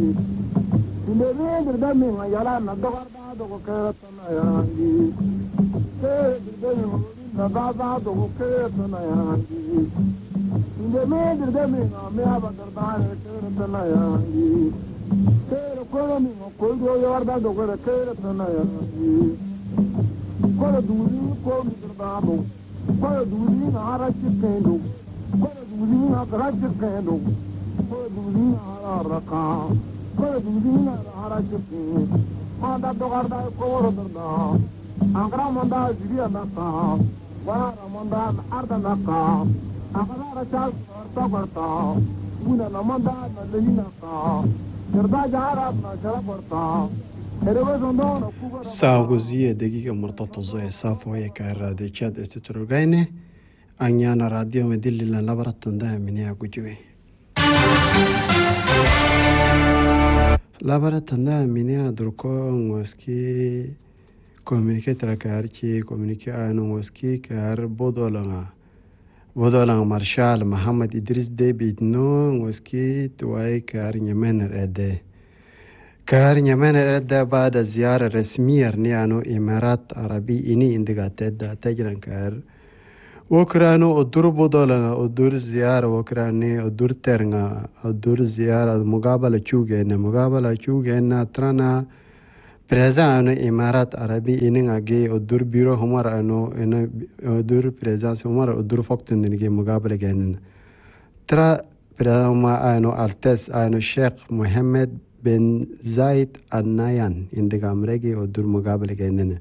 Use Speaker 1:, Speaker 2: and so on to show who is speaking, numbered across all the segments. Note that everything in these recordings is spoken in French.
Speaker 1: inde me da me yala na do garda do ke tana yangi ke de na baba do ke tana yangi inde me da me me aba garda ke tana yangi ke ko mi ko do yarda do ke tana yangi ko duri ko mi garda do ko duri na ara chikendo ko duri na ara chikendo ko duri na ara ka ko duri na ara chikendo anda do garda ko roda angra manda jiriya na ka wara manda arda na ka agara chal ta barta una na manda na lina ka garda jara na jara barta
Speaker 2: ساغوزية دقيقة مرتطزة صافوية كارادي تشاد استتروغايني أنيانا راديو مدلل لبرتن دا منيا قجوي لبرتن دا منيا دركو موسكي كومينيكيترا كاركي كومينيكي آنو موسكي كار بودولان مارشال محمد إدريس دي بيدنو موسكي تواي كار نيمنر أدي كار نيمان ردا بعد زيارة رسمية نيانو إمارات عربي إني إندقاتد تجرن كار وكرانو أدور بودولنا أدور زيارة وكراني أدور ترنا أدور زيارة مقابلة شوغينا ترانا برزانو إمارات عربي إني أجي أدور بيرو همار أنو إنه أدور برزانس همار أدور فقط نيجي مقابلة جنن ترى برزاما أنو ألتس أنو الشيخ محمد بن زايد النايان عند أمريكا ودور مقابلة كأننا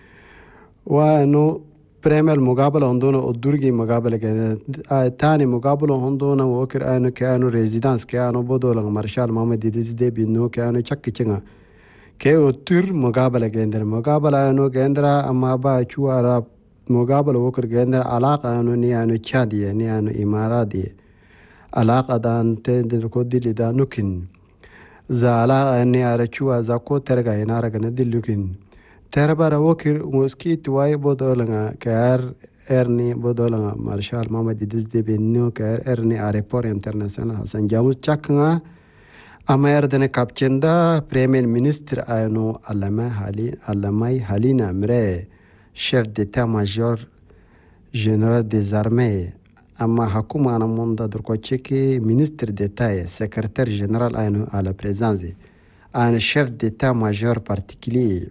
Speaker 2: وانو بريمال مقابلة عندنا ودورجي مقابلة كأننا تاني مقابلة عندنا وكر انو كانوا ريزيدانس كانوا بدولا مارشال محمد إدريس دي بنو كانوا تشكينا كي ودور مقابلة كأننا مقابلة انو كأننا اما با شو عرب مقابلة وكر كأننا علاقة انو نيانو تشادية نيانو إماراتية علاقة دان تندر كودي لدا نوكين زالا اني ارچوا زاكو ترغا ينارغ ندلوكين تربار وكر موسكي تواي بودولغا كار ارني بودولغا مارشال محمد إدريس دي بنو كار ارني اريبور انترناسيونال حسن جاموس چاكنا اما اردن كابچندا بريمير مينستر اينو علاماي حالينا مري شيف ديتا ماجور جنرال دي ارمي اما حكومة انا موندا دركوتشيكي مينستر ديتاي سكرتير جنرال اينو على بريزانزي انا شيف ديتا ماجور بارتيكولي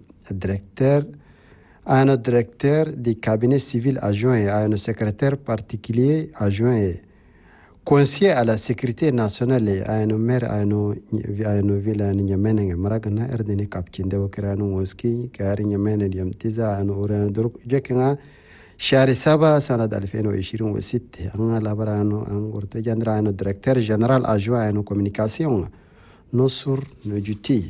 Speaker 2: ديريكتور دي كابيني سيفيل اجوين انا سكرتير بارتيكولي اجوين كونسيي على سيكوريتي ناسيونال اينو مير اينو فيلا نيامينغ مراغنا اردني كابتشيندو وكرانو موسكي كاري نيامين يمتيزا انا اوران درك جكنا شهر 7 سنة 2026 أنا لابرانو أنغورتو جندرانو ديريكتور جنرال أجوا كوميونيكاسيون نصر نجوتي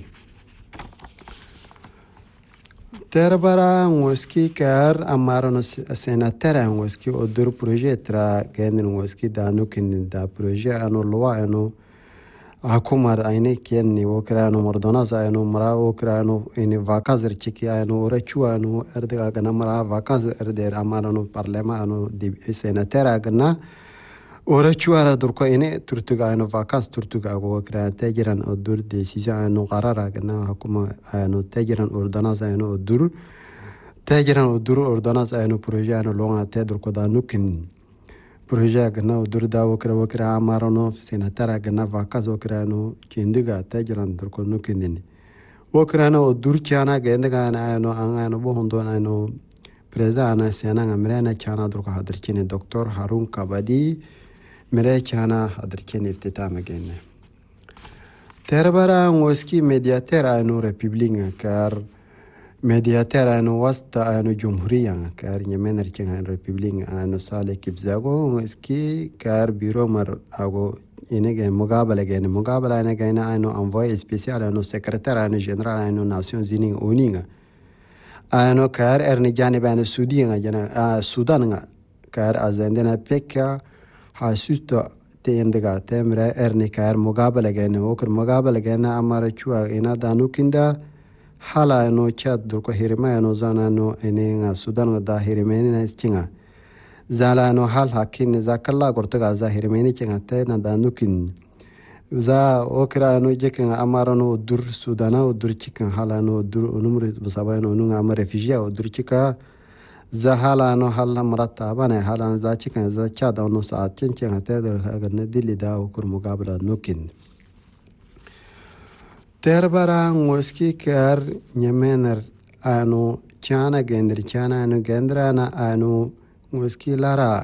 Speaker 2: تربرا موسكي كار أمارنو سيناتر موسكي أدور بروجي ترا كأن موسكي دانو كن دا بروجي أنو لوا أنو حكومر أيني كيني وكرانو مردوناز أينو مرا وكرانو إني فاكازر تشيكي أينو ورچوا أينو أردغا غنا مرا فاكازر أردير أمارنو برلما أينو دي سيناتر أغنا ورچوا ردركو إني ترتغا أينو فاكاز ترتغا وكران تاجران أدور ديسيجن أينو قرار أغنا حكومة أينو تاجران أردوناز أينو أدور تاجران أدور أردوناز أينو بروجي أينو لونغا تدركو دانو كن بروجي غنا ودور دا وكرا امارونو سيناترا غنا فاكاز وكرانو كيندغا تاجران دركو نوكيندني وكرانو ودور كيانا غندغا انو بوندو انو بريزانا سيانا امرينا كيانا دركو حضركيني دكتور هارون كابادي مري كيانا حضركيني افتتام غينه تربرا موسكي ميدياتير انو ريبوبليك كار ميدياتير انو وسط انو جمهورية كار نيمنر كان ريبوبليك انو سالي كبزاغو موسكي كار بيرو مر اغو انغه مقابله انغه انو انفوي سبيسيال انو سكرتير انو جنرال انو ناسيون زينين اونينغا انو كار ارني جانب انو سودان كار ازندنا بيكا حاسوتو تيندغا تمره ارني كار مقابله انو وكر مقابله انو امارچوا انا دانو كيندا حالا انو چاد دركو هيرما انو زانا انو انينا سودان دا هيرميني نچينغا زالا انو حال حكين زاكلا غورتغا زا هيرميني چينغا تينا دا نوكين za okira no jekin amarano dur sudana o dur chikan halano dur numru busabano nunga ama refugia o dur chika za halano hala marata bana halan za chikan za chada no sa chenchen hata der agarne dili da okur mugabala nukin terbara ngoski kar nyemener ano chana anu gendrana anu ngoski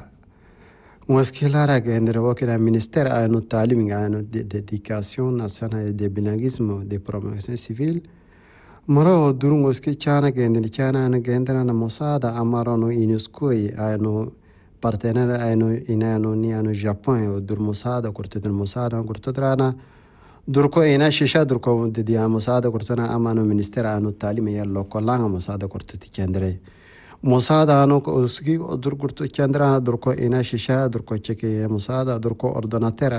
Speaker 2: lara gendra wakira ministère anu talim anu d'éducation nationale et de bilinguisme de promotion civile maro durung ngoski chana anu gendrana mosada amarano UNESCO anu partenaire anu inano ni anu Japon o dur mosada kurtudrana durko ina shisha durko de dia mosada kurtana amano ministère anu talim ya lokolanga mosada kurtuti kendre mosada anu uski dur kurtu kendre durko ina shisha durko cheke mosada durko ordinateur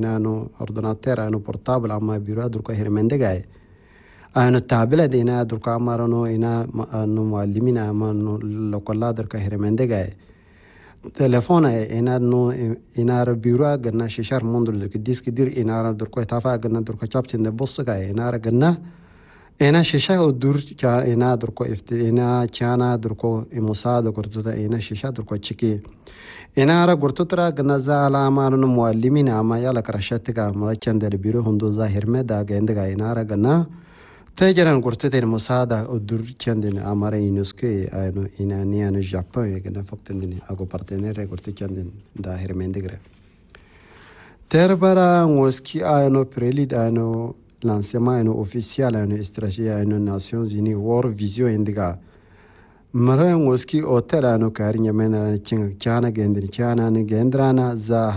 Speaker 2: anu portable amma biro durko hermendegay anu tablet ina durko amarano ina anu muallimina amano lokolla durko hermendegay telefona inara biro ganna shishar mundur disk dir inara durko tafa ganna durko chapchinde bossga inara ganna ina shisha dur cha ina durko ina chana durko musada kurtuta ina shisha durko chiki inara gurtutra ganna zala amarno muallimina ama yala karashatka marachande biro hundu zahir meda gendaga inara ganna tejaran gurtete musada dur chandin amara inuske ayno inani anu Japon gana foktendini ago partenaire gurte chandin da hermendegre terbara ngoski ayno prelid ayno lancement ayno officiel ayno stratégie ayno Nations Unies World Vision indiga mara ngoski hotel ayno karinya mena chana gendri chana ni gendrana za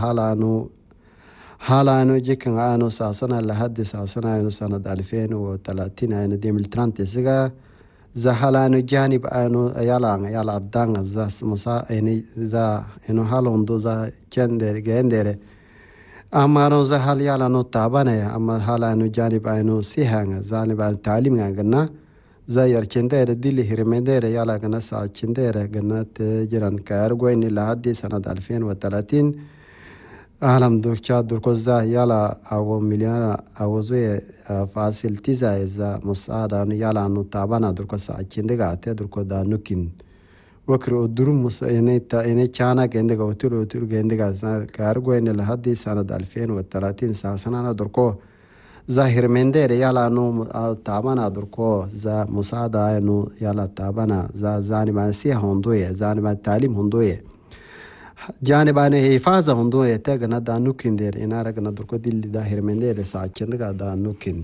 Speaker 2: halano jekan ano sasana lahad sasana ano sanad 2030 ano 2030 siga za halano janib ano yala danga za musa ene za eno halondo za gendere amaro za hal yala no tabana amma halano janib ano sihanga zaniba talim ngana za yarkendere dili hirmendere yala gana sa kindere gana te jiran kar goini lahad sanad 2030 alam durcha durkoza yala ago miliana agoze fasil tiza za musada yala no tabana durkosa kindega te durkoda nukin wakro durum musayne ta ene chana gendega otur gendega kargo ene lahadi sanad 2030 sasana durko zahir mendere yala no tabana durko za musada no yala tabana za zaniba si hondoye zaniba talim hondoye janibane hifaza hundo etagana da nukin der inara gana durko dilli da hermendere saachenga da nukin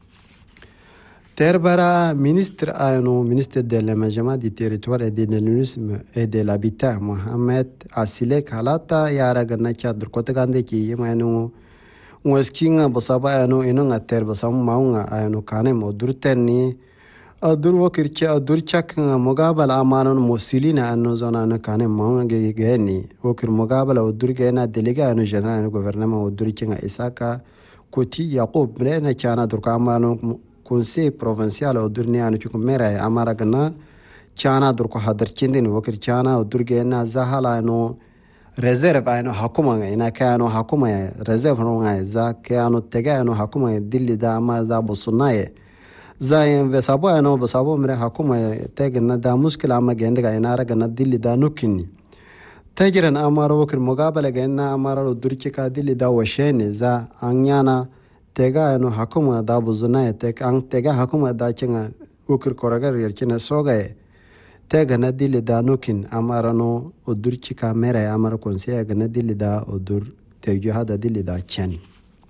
Speaker 2: terbara ministre de l'aménagement du territoire et de l'urbanisme et de l'habitat Mohamed Asilek halata yara gana cha durko tagande ki yemanu waskinga basaba inunga terbasam maunga kane modurtenni adur wakircha adur chak mugabala amanon musilina anu zona anu kane mange geni wakir mugabala adur gena delega anu general anu gouvernement adur chinga isaka koti yaqub brena chana durka amanon conseil provincial adur ni anu chukum mera amara gana chana durko hadar chindin wakir chana adur gena zahala anu reserve anu hakuma ina kanu hakuma reserve no za kanu tega anu hakuma dilli da ama za bosunaye zayen vesabo ano basabo mre hakuma tegna da muskil ama gendega inara gana dilli da nukinni tajiran amaro wakir mugabala gena amaro durchika dilli da washene za anyana tega ano hakuma da buzuna tek ang tega hakuma da chinga wakir koragar yerchina sogaye tegna dilli da nukin amaro no udurchika mere amaro konse gana dilli da udur tejuhada dilli da chani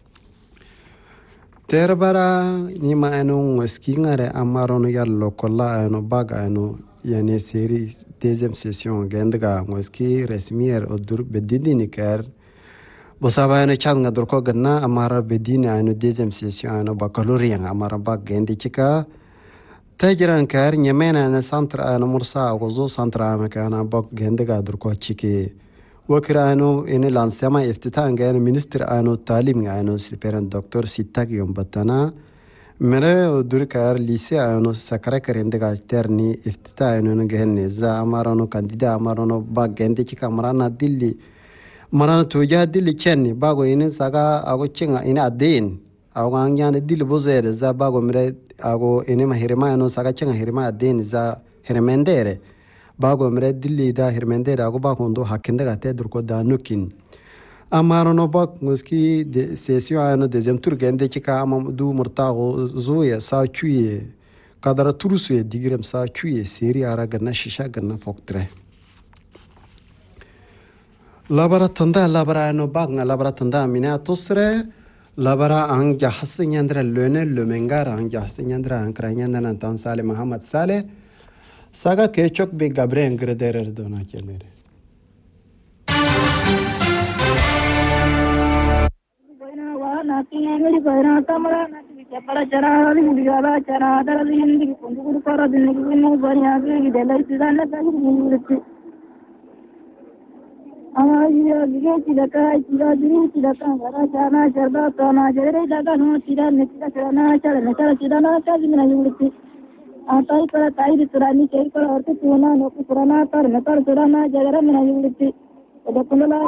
Speaker 2: terbara nima anu skingare amarono yallo kolla anu baga anu yani série deuxième session gendga ngoski resmier odur bedini ker bosaba anu changa durko ganna amara bedini anu deuxième session anu baccalauréat amara bag gendi chika tajiran ker nyemena anu centre anu mursa gozo centre amaka bag gendga durko chiki وكرانو إن لانسما افتتاح غير مينستر آنو تعليم آنو سيبرن دكتور سيتاك يوم بطانا مرة دوركار ليسي آنو سكرة كريندة ترني افتتاح آنو نجهني زا أمارانو كانديدا أمارانو باق جندي كامرانا دلي marana toja dili chenni bago ini saga ago chenga ini adin ago angyane dili bozere za bago mire ago ini mahirima no saga chenga hirima adin za hirmendere bago mire dili da hirmendere ago bago ndo hakinde gate durko da nukin amaro no bak muski de sesio ano de jam turgende chika am du murtago zoya sa chuye kadara turusu digrem sa chuye seri ara ganna shisha ganna foktre labara tanda labara no banga labara tanda mina tosre labara anga hasinyandra lone lumengara anga hasinyandra ankranyanda nan tan sale muhammad sale saga kechok be gabre ngrederer dona kenere
Speaker 3: Nati Bayra Tamara Nati Chapara Chara Ligala Chara Dalindi Kundu Kora Dinu Banya Dela Sidana Dali Amaya Ligati Daka Chidari Chidaka Gara Chana Charda Tana Jere Daga no Chida Nikita Chana Chara Chidana Chazina Yurti Atai Kara Tai Surani Kekara Orti Tuna no Purana Tar Natar Surana Jagara Mina Yurti the Punala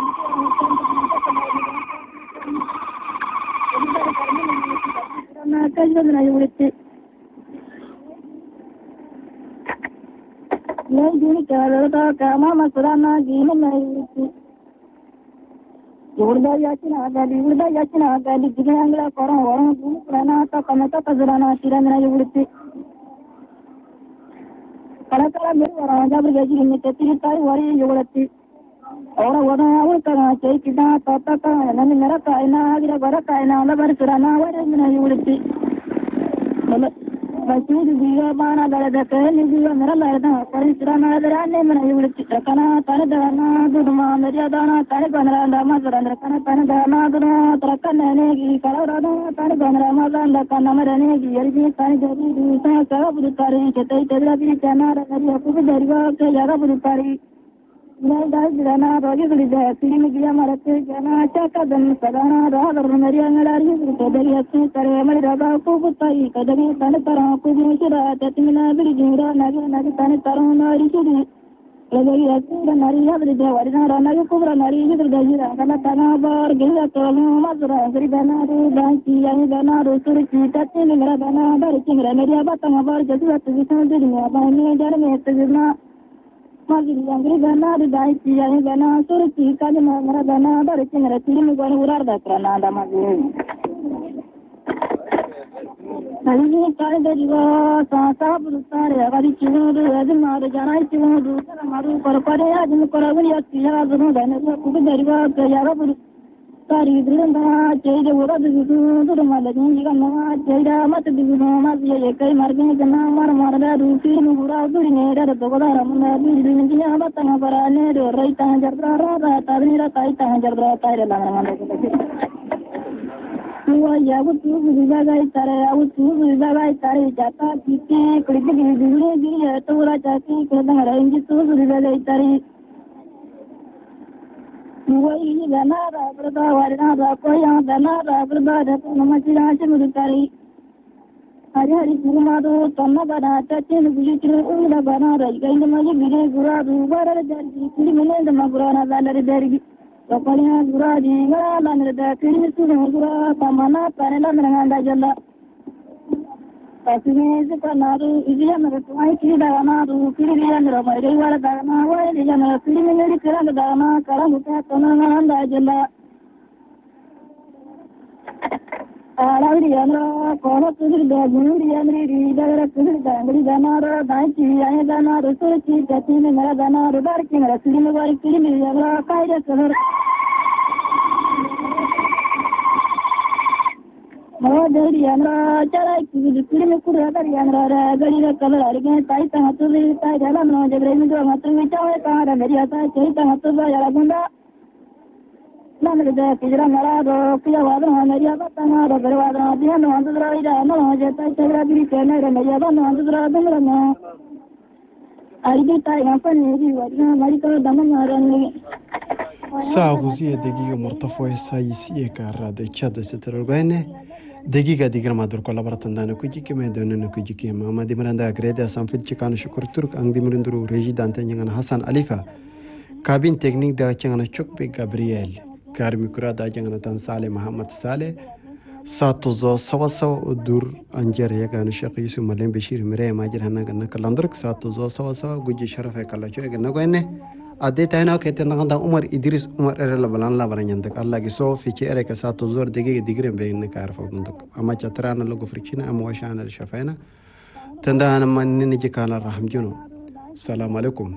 Speaker 3: Lagi kalau kama masalahnya gini nih. Udah yakin ada di sini yang orang dulu pernah tak kazurana tidak nih udah. Kalau orang jauh bergaji ini tapi tahu wari udah. Orang awal kan cai kita tata kan nanti mereka ina aja mereka ina Allah bersurana wari nih udah. Masih juga mana ada kan juga mereka ada bersurana ada nih nih udah. Karena tanah dana dulu mereka dana tanah bandar dama surana karena tanah dana dulu terkan nih kalau ada tanah bandar dama karena mereka nih jadi tanah jadi bisa kalau berutari kita itu lebih channel dari aku dari ke jaga berutari. Dana bagi kerja sini dia mereka jana cakap dan sadana dah bermeri angalari dari aku cari mereka aku butai kadang tanah tarang aku bisa tapi mana beri jingga nagi tanah tarang nari jadi lagi aku dan nari ya beri jawab dan nari aku bernari itu terjadi karena tanah bar gila kalau mazra dari dana banci yang dana rusur kita ini mereka dana dari cingga mereka batang bar jadi waktu itu jadi apa ini dari mereka Magi yang dana di banci yang dana rusur kita ini mereka dana dari cingga jadi mereka urar dah kerana ada magi. Ini kali dari sah berusar ya kali cuma ada mana jangan cuma ada maru perpada ya jadi korban ya siapa dulu dan aku dari ya berusar itu dah jadi orang itu malah jadi kan jadi mata itu masih ya kayak margin kena marah rugi murah tu ini ada tu kalau ramai ini dia apa tengah barane orang tengah jardara tapi ni rakyat tengah jardara tak ada lama ya aku tuh sebagai cara jata kita kerja di dunia ini itu orang cakap kita ngarang itu sebagai cara ini dana berada warna apa yang dana berada nama ciri ciri hari-hari rumah tu tanah bana cacing begitu udah bana rai ini macam begini gura dua ada jadi ini mana nama gura nada dari Kapalnya gura di mana ada kini sudah gura pamana panela dengan dajala. Pasnya sekarang itu dia mereka kiri dana tu kiri dia mereka ini wala dana wala dia mereka kiri menjadi kerana dana karena kita tanah dajala. Kalau dia mereka kalau tu dia guru dia mereka tu dia dana banci yang dana rusur kita ini mereka dana rudar kira kiri mereka kaya seluruh. Mau dari yang cara kiri kurang dari yang dari kalau hari ini saya tengah tu saya jalan mau jadi ini juga macam macam ada dari atas saya tengah tu saya bunda. Mana ada kira marah kira wadah dari apa tengah ada berwadah dia no antu dari dah no jadi saya beri kena dari apa no antu dari ada no. Hari ini saya apa ni wadah mari kalau dalam orang ni.
Speaker 2: ساغوزي دقيقة مرتفعة سايسية كارادة كذا سترغينه دقيقة دقيقة ما درك الله برتندانو كجي كم يدونو كجي كم ما دي مرندا غريدا سامفيل تشكان شكر ترك أن دي مرندرو ريجي دانتن ينغان حسن أليفا kabin teknik da changana chukpe Gabriel karmikura da changana tan Saleh Muhammad Saleh satuzo sawa udur anjar ya kan Sheikh Yusuf Malem Bashir Mire majir hana kan kalandrak satuzo sawa guji sharafe kalacho ga nagoine ade tayna kete naganda Umar Idris Umar erela balan la baranyandak Allah gi so fi chere ka satuzo digre be ne karfa dunduk ama chatrana logo frikina ama washana shafena tanda ana manni ji kana rahmjuno assalamu alaikum